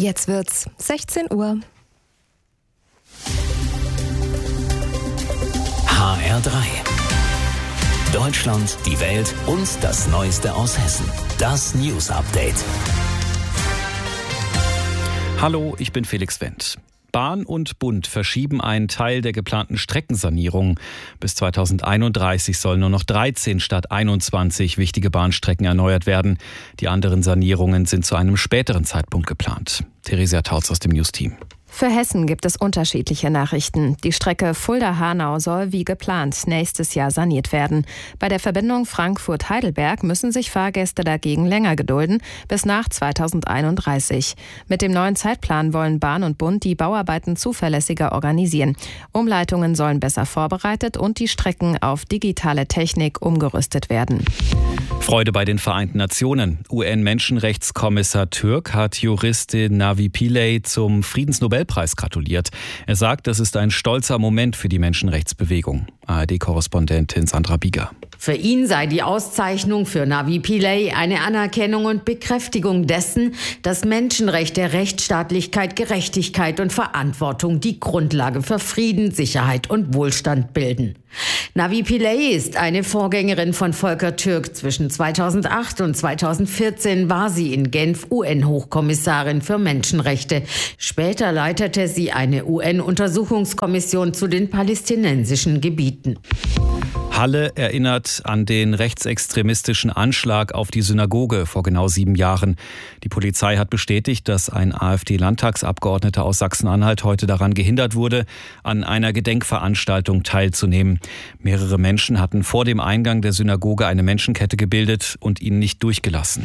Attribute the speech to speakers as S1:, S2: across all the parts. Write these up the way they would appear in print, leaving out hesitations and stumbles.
S1: Jetzt wird's 16 Uhr.
S2: HR3. Deutschland, die Welt und das Neueste aus Hessen. Das News Update.
S3: Hallo, ich bin Felix Wendt. Bahn und Bund verschieben einen Teil der geplanten Streckensanierung. Bis 2031 sollen nur noch 13 statt 21 wichtige Bahnstrecken erneuert werden. Die anderen Sanierungen sind zu einem späteren Zeitpunkt geplant. Theresia Tautz aus dem News-Team.
S1: Für Hessen gibt es unterschiedliche Nachrichten. Die Strecke Fulda-Hanau soll wie geplant nächstes Jahr saniert werden. Bei der Verbindung Frankfurt-Heidelberg müssen sich Fahrgäste dagegen länger gedulden, bis nach 2031. Mit dem neuen Zeitplan wollen Bahn und Bund die Bauarbeiten zuverlässiger organisieren. Umleitungen sollen besser vorbereitet und die Strecken auf digitale Technik umgerüstet werden.
S3: Freude bei den Vereinten Nationen. UN-Menschenrechtskommissar Türk hat Juristin Navi Pillay zum Friedensnobelpreis gratuliert. Er sagt, das ist ein stolzer Moment für die Menschenrechtsbewegung. ARD-Korrespondentin Sandra Bieger.
S4: Für ihn sei die Auszeichnung für Navi Pillay eine Anerkennung und Bekräftigung dessen, dass Menschenrechte, Rechtsstaatlichkeit, Gerechtigkeit und Verantwortung die Grundlage für Frieden, Sicherheit und Wohlstand bilden. Navi Pillay ist eine Vorgängerin von Volker Türk. Zwischen 2008 und 2014 war sie in Genf UN-Hochkommissarin für Menschenrechte. Später leitete sie eine UN-Untersuchungskommission zu den palästinensischen Gebieten.
S3: Halle erinnert an den rechtsextremistischen Anschlag auf die Synagoge vor genau 7 Jahren. Die Polizei hat bestätigt, dass ein AfD-Landtagsabgeordneter aus Sachsen-Anhalt heute daran gehindert wurde, an einer Gedenkveranstaltung teilzunehmen. Mehrere Menschen hatten vor dem Eingang der Synagoge eine Menschenkette gebildet und ihn nicht durchgelassen.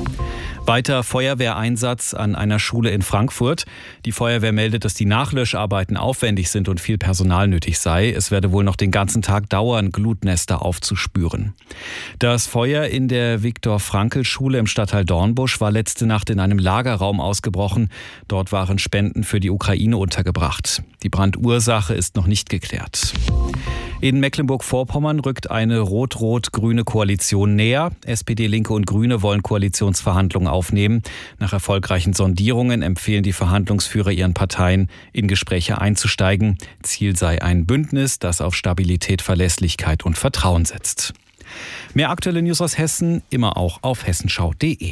S3: Weiter Feuerwehreinsatz an einer Schule in Frankfurt. Die Feuerwehr meldet, dass die Nachlöscharbeiten aufwendig sind und viel Personal nötig sei. Es werde wohl noch den ganzen Tag dauern, Glutnester aufzuspüren. Das Feuer in der Viktor-Frankl-Schule im Stadtteil Dornbusch war letzte Nacht in einem Lagerraum ausgebrochen. Dort waren Spenden für die Ukraine untergebracht. Die Brandursache ist noch nicht geklärt. In Mecklenburg-Vorpommern rückt eine rot-rot-grüne Koalition näher. SPD, Linke und Grüne wollen Koalitionsverhandlungen aufnehmen. Nach erfolgreichen Sondierungen empfehlen die Verhandlungsführer ihren Parteien, in Gespräche einzusteigen. Ziel sei ein Bündnis, das auf Stabilität, Verlässlichkeit und Vertrauen setzt. Mehr aktuelle News aus Hessen, immer auch auf hessenschau.de.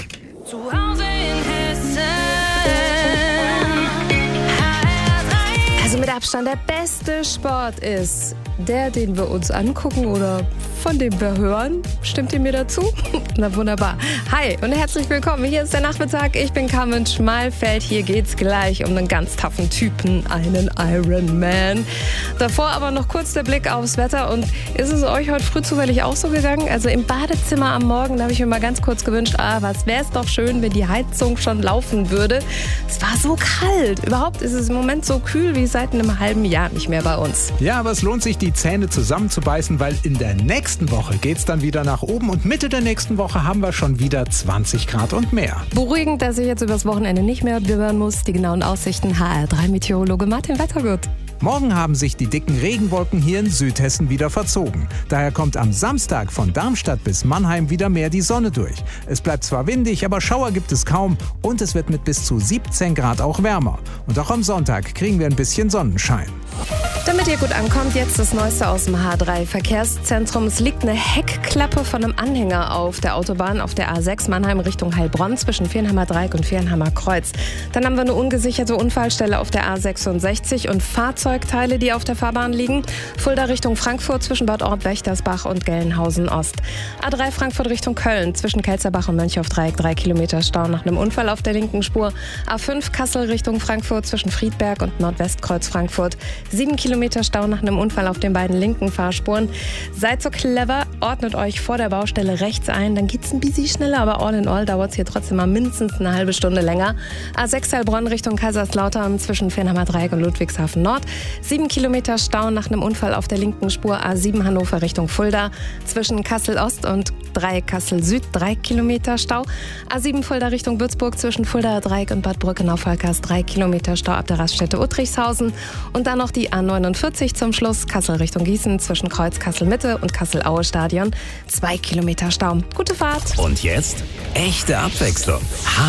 S1: Also mit Abstand der beste Sport ist der, den wir uns angucken oder von dem wir hören. Stimmt ihr mir dazu? Na wunderbar. Hi und herzlich willkommen. Hier ist der Nachmittag. Ich bin Carmen Schmalfeld. Hier geht's gleich um einen ganz taffen Typen, einen Ironman. Davor aber noch kurz der Blick aufs Wetter. Und ist es euch heute früh zufällig auch so gegangen? Also im Badezimmer am Morgen, da habe ich mir mal ganz kurz gewünscht, was wäre es doch schön, wenn die Heizung schon laufen würde. Es war so kalt. Überhaupt ist es im Moment so kühl wie seit einem halben Jahr nicht mehr bei uns.
S5: Ja, aber es lohnt sich, die Zähne zusammenzubeißen, weil in der nächsten Woche geht's dann wieder nach oben und Mitte der nächsten Woche haben wir schon wieder 20 Grad und mehr.
S1: Beruhigend, dass ich jetzt übers Wochenende nicht mehr bibbern muss. Die genauen Aussichten HR3-Meteorologe Martin Wettergut.
S5: Morgen haben sich die dicken Regenwolken hier in Südhessen wieder verzogen. Daher kommt am Samstag von Darmstadt bis Mannheim wieder mehr die Sonne durch. Es bleibt zwar windig, aber Schauer gibt es kaum und es wird mit bis zu 17 Grad auch wärmer. Und auch am Sonntag kriegen wir ein bisschen Sonnenschein.
S1: Damit ihr gut ankommt, jetzt das Neueste aus dem H3-Verkehrszentrum. Es liegt eine Heckklappe von einem Anhänger auf der Autobahn auf der A6 Mannheim Richtung Heilbronn zwischen Vierenheimer Dreieck und Vierenheimer Kreuz. Dann haben wir eine ungesicherte Unfallstelle auf der A66 und Fahrzeugteile, die auf der Fahrbahn liegen. Fulda Richtung Frankfurt zwischen Bad Orb, Wächtersbach und Gelnhausen Ost. A3 Frankfurt Richtung Köln zwischen Kelzerbach und Mönchaufdreieck 3 Kilometer Stau nach einem Unfall auf der linken Spur. A5 Kassel Richtung Frankfurt zwischen Friedberg und Nordwestkreuz Frankfurt 7 Kilometer Stau nach einem Unfall auf den beiden linken Fahrspuren. Seid so clever, ordnet euch vor der Baustelle rechts ein, dann geht's ein bisschen schneller, aber all in all dauert es hier trotzdem mal mindestens eine halbe Stunde länger. A6 Heilbronn Richtung Kaiserslautern zwischen Vierenheimer Dreieck und Ludwigshafen Nord. 7 Kilometer Stau nach einem Unfall auf der linken Spur. A7 Hannover Richtung Fulda zwischen Kassel Ost und Dreieck Kassel Süd 3 Kilometer Stau. A7 Fulda Richtung Würzburg zwischen Fulda Dreieck und Bad Brückenau-Vollkast 3 Kilometer Stau ab der Raststätte Uttrichshausen. Und dann noch die A49 zum Schluss, Kassel Richtung Gießen zwischen Kreuz Kassel Mitte und Kassel-Aue Stadion 2 Kilometer Stau. Gute Fahrt!
S2: Und jetzt echte Abwechslung.